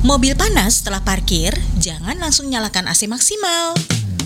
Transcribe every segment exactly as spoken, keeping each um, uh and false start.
Mobil panas setelah parkir, jangan langsung nyalakan A C maksimal.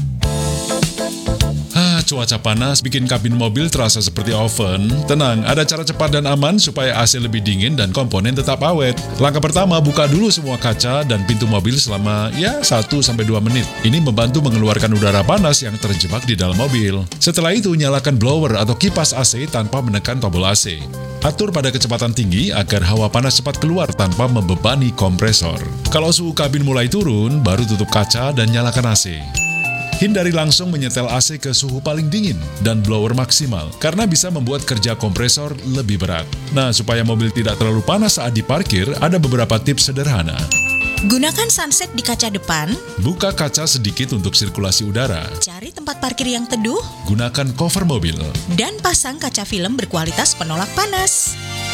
Ah, cuaca panas bikin kabin mobil terasa seperti oven. Tenang, ada cara cepat dan aman supaya A C lebih dingin dan komponen tetap awet. Langkah pertama, buka dulu semua kaca dan pintu mobil selama ya satu sampai dua menit. Ini membantu mengeluarkan udara panas yang terjebak di dalam mobil. Setelah itu, nyalakan blower atau kipas A C tanpa menekan tombol A C. Atur pada kecepatan tinggi agar hawa panas cepat keluar tanpa membebani kompresor. Kalau suhu kabin mulai turun, baru tutup kaca dan nyalakan A C. Hindari langsung menyetel A C ke suhu paling dingin dan blower maksimal, karena bisa membuat kerja kompresor lebih berat. Nah, supaya mobil tidak terlalu panas saat diparkir, ada beberapa tips sederhana. Gunakan sunset di kaca depan. Buka kaca sedikit untuk sirkulasi udara. Cari tempat parkir yang teduh. Gunakan cover mobil. Dan pasang kaca film berkualitas penolak panas.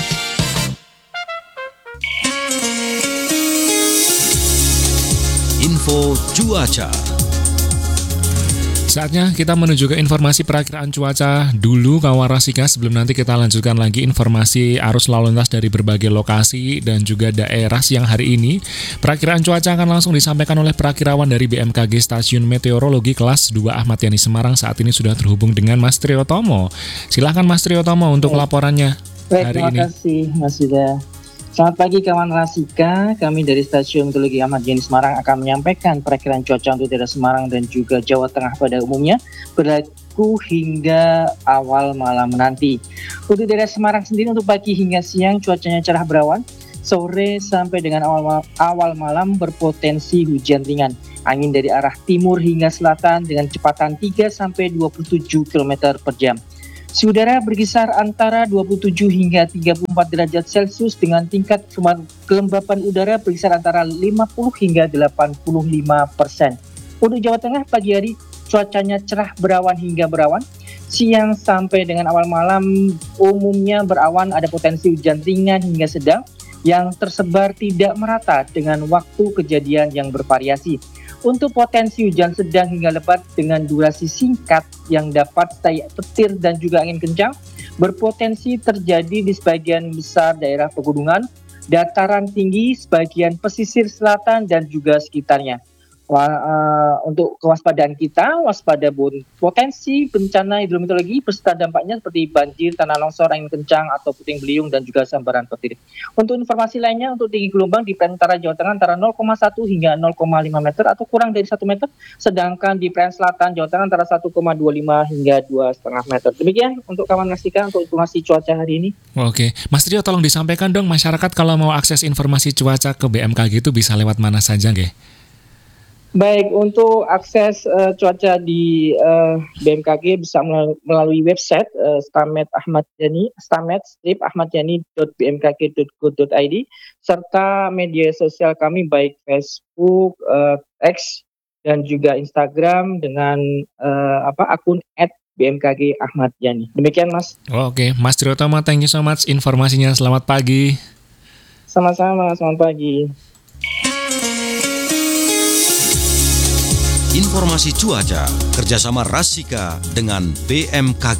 Info cuaca. Saatnya kita menuju ke informasi perakiraan cuaca dulu kawan Rasika, sebelum nanti kita lanjutkan lagi informasi arus lalu lintas dari berbagai lokasi dan juga daerah siang hari ini. Perakiraan cuaca akan langsung disampaikan oleh perakirawan dari B M K G Stasiun Meteorologi kelas dua Ahmad Yani Semarang. Saat ini sudah terhubung dengan Mas Triyotomo. Silahkan Mas Triyotomo untuk Baik. laporannya Baik, hari terima ini. Terima kasih Mas Yuda. Selamat pagi kawan Rasika, kami dari Stasiun Meteorologi Ahmad Yani Semarang akan menyampaikan perakiraan cuaca untuk daerah Semarang dan juga Jawa Tengah pada umumnya berlaku hingga awal malam nanti. Untuk daerah Semarang sendiri untuk pagi hingga siang cuacanya cerah berawan, sore sampai dengan awal, awal malam berpotensi hujan ringan. Angin dari arah timur hingga selatan dengan kecepatan tiga sampai dua puluh tujuh kilometer per jam. Suhu udara berkisar antara dua puluh tujuh hingga tiga puluh empat derajat Celcius dengan tingkat kelembapan udara berkisar antara lima puluh hingga delapan puluh lima persen. Untuk Jawa Tengah pagi hari cuacanya cerah berawan hingga berawan. Siang sampai dengan awal malam umumnya berawan, ada potensi hujan ringan hingga sedang yang tersebar tidak merata dengan waktu kejadian yang bervariasi. Untuk potensi hujan sedang hingga lebat dengan durasi singkat yang dapat sertai petir dan juga angin kencang berpotensi terjadi di sebagian besar daerah pegunungan, dataran tinggi, sebagian pesisir selatan dan juga sekitarnya. Wah, uh, untuk kewaspadaan kita, waspada potensi bencana hidrometeorologi beserta dampaknya seperti banjir, tanah longsor, angin kencang atau puting beliung dan juga sambaran petir. Untuk informasi lainnya, untuk tinggi gelombang di perairan Jawa Tengah antara nol koma satu hingga nol koma lima meter atau kurang dari satu meter, sedangkan di perairan selatan Jawa Tengah antara satu koma dua lima hingga dua koma lima meter. Demikian untuk kawan Rasika untuk informasi cuaca hari ini. Oke, Mas Trio tolong disampaikan dong masyarakat kalau mau akses informasi cuaca ke B M K G itu bisa lewat mana saja nggih? Baik, untuk akses uh, cuaca di uh, B M K G bisa melalui website uh, Stamet Ahmad Yani, stamet strip ahmadyani dot b m k g dot go dot i d serta media sosial kami baik Facebook, uh, X dan juga Instagram dengan uh, apa akun et B M K G Ahmad Yani. Demikian Mas. Oke, Mas Triyotomo, thank you so much informasinya. Selamat pagi. Sama-sama, selamat pagi. Informasi cuaca kerjasama Rasika dengan B M K G.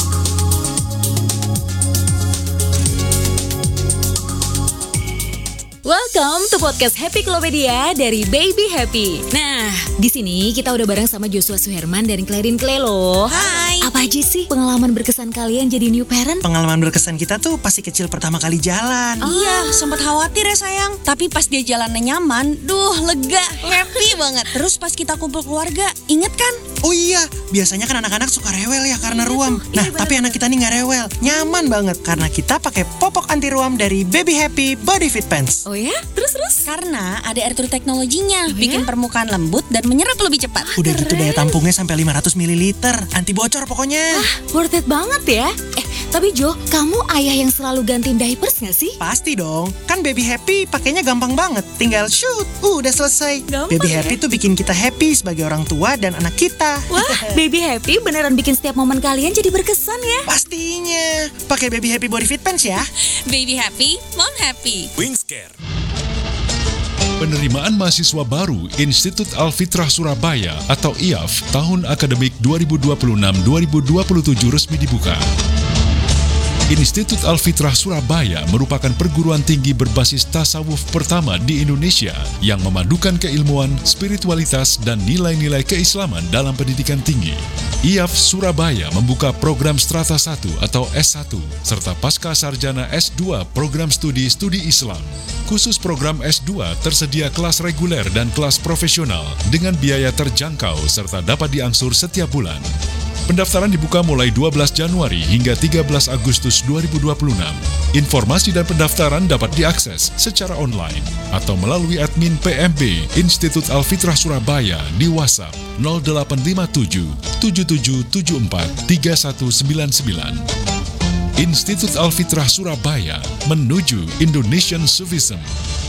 Welcome to podcast Happy Klopedia dari Baby Happy. Nah, di sini kita udah bareng sama Joshua Suherman dan Clarin Clay loh. Hai. Apa aja sih pengalaman berkesan kalian jadi new parent? Pengalaman berkesan kita tuh pasti kecil pertama kali jalan. Oh. Iya, sempat khawatir ya sayang. Tapi pas dia jalannya nyaman, duh lega, happy banget. Terus pas kita kumpul keluarga, inget kan? Oh iya, biasanya kan anak-anak suka rewel ya karena iya, ruam. tuh. Nah, Iya, tapi anak kita nih nggak rewel, nyaman banget karena kita pakai popok anti ruam dari Baby Happy Body Fit Pants. Oh ya? Terus-terus? Karena ada air true teknologinya, Oh, bikin ya? permukaan lembut dan menyerap lebih cepat. Udah gitu keren. daya tampungnya sampai lima ratus mililiter, anti bocor pokoknya. Wah, worth it banget ya. Eh, tapi Jo, kamu ayah yang selalu gantiin diapers gak sih? Pasti dong, kan Baby Happy pakainya gampang banget. Tinggal shoot, uh, udah selesai. Gampang Baby ya? Happy tuh bikin kita happy sebagai orang tua dan anak kita. Wah, Baby Happy beneran bikin setiap momen kalian jadi berkesan ya. Pastinya, pakai Baby Happy Body Fit Pants ya. Baby happy, mom happy. Wingscare. Penerimaan mahasiswa baru Institut Al-Fitrah Surabaya atau I A F tahun akademik dua ribu dua puluh enam dua ribu dua puluh tujuh resmi dibuka. Institut Al-Fitrah Surabaya merupakan perguruan tinggi berbasis tasawuf pertama di Indonesia yang memadukan keilmuan, spiritualitas, dan nilai-nilai keislaman dalam pendidikan tinggi. I A F Surabaya membuka program Strata satu atau S satu, serta Pasca Sarjana S dua program studi studi Islam. Khusus program S dua tersedia kelas reguler dan kelas profesional dengan biaya terjangkau serta dapat diangsur setiap bulan. Pendaftaran dibuka mulai dua belas Januari hingga tiga belas Agustus dua ribu dua puluh enam. Informasi dan pendaftaran dapat diakses secara online atau melalui admin P M B Institut Al-Fitrah Surabaya di WhatsApp nol delapan lima tujuh tujuh tujuh tujuh empat tiga satu sembilan sembilan. Institut Al-Fitrah Surabaya menuju Indonesian Sufism.